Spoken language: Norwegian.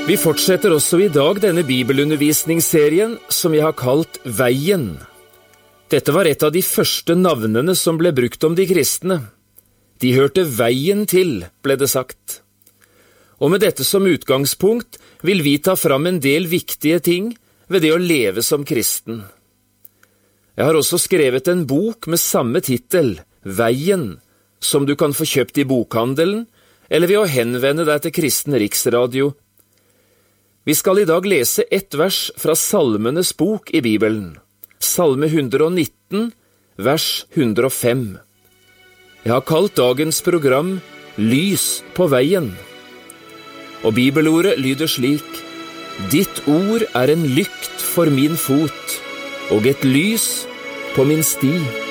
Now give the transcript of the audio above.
Vi fortsetter også i dag denne bibelundervisningsserien som jeg har kalt Veien. Dette var et av de første navnene som ble brukt om de kristne. De hørte veien til, ble det sagt. Og med dette som utgangspunkt vil vi ta fram en del viktige ting ved det å leve som kristen. Jeg har også skrevet en bok med samme titel, Veien, som du kan få kjøpt i bokhandelen, eller ved å henvende deg til Kristen Riksradio. Vi skal i dag lese ett vers fra Salmenes bok i Bibelen, Salme 119, vers 105. Jeg har kalt dagens program Lys på veien. Og bibelordet lyder slik: Ditt ord er en lykt for min fot, og et lys på min sti.